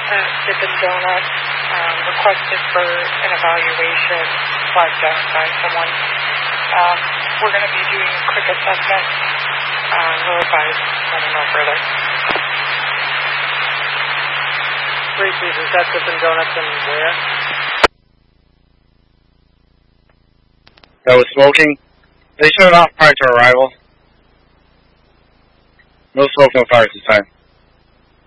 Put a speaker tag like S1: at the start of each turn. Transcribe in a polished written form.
S1: Dippin' Donuts requested for an evaluation flagged down by someone. We're going to be doing a quick assessment. We'll advise when we know further.
S2: Reese's, is that Dippin' Donuts and where?
S3: That was smoking. They shut it off prior to arrival. No smoke, no fires this time.